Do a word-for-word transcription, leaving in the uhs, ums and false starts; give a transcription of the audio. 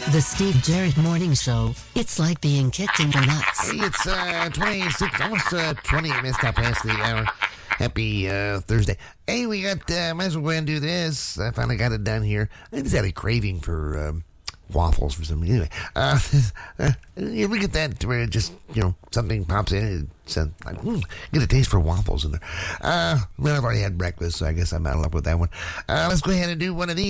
The Steve Jarrett Morning Show. It's like being kicked in the nuts. Hey, it's uh, twenty-six, almost uh, twenty-eight minutes past the hour. Happy uh, Thursday. Hey, we got, uh, might as well go ahead and do this. I finally got it done here. I just had a craving for um, waffles for some reason. Anyway, uh, uh, you look at that where it just, you know, something pops in. It's uh, like, hmm, get a taste for waffles in there. Uh, well, I've already had breakfast, so I guess I'm out of luck with that one. Uh, let's go ahead and do one of these.